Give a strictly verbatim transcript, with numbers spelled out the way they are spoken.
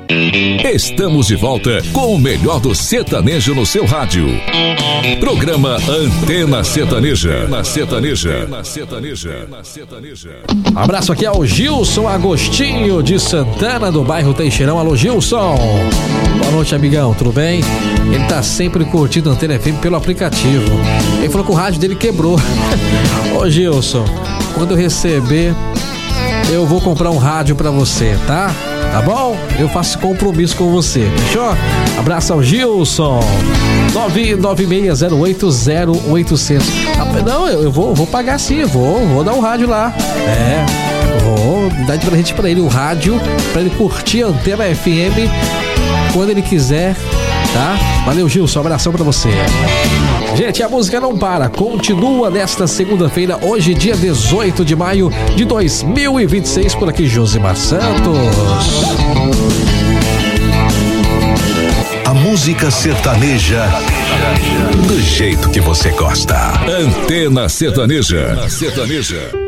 Estamos de volta com o melhor do sertanejo no seu rádio. Programa Antena Sertaneja. Na Sertaneja. Na Sertaneja. Na Sertaneja. Abraço aqui ao Gilson Agostinho de Santana, do bairro Teixeirão. Alô, Gilson. Boa noite, amigão. Tudo bem? Ele tá sempre curtindo a Antena F M pelo aplicativo. Ele falou que o rádio dele quebrou. Ô, Gilson, quando eu receber, eu vou comprar um rádio pra você, tá? Tá bom? Eu faço compromisso com você, fechou? Abraço ao Gilson. nove nove seis zero oito zero oito zero zero. Não, eu vou, vou pagar sim, vou, vou dar um rádio lá. É, vou dar de presente pra ele o rádio, pra ele curtir a Antena F M quando ele quiser, tá? Valeu, Gilson, um abração pra você. Gente, a música não para, continua nesta segunda-feira, hoje dia dezoito de maio de dois mil e vinte e seis, por aqui Josimar Santos. A música sertaneja do jeito que você gosta. Antena Sertaneja. Sertaneja.